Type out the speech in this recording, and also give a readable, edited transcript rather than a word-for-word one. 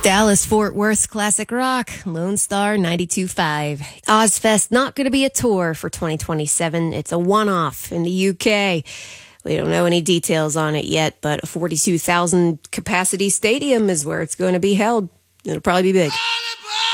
Dallas Fort Worth Classic Rock, Lone Star 92.5. Ozfest not going to be a tour for 2027. It's a one-off in the UK. We don't know any details on it yet, but a 42,000 capacity stadium is where it's going to be held. It'll probably be big.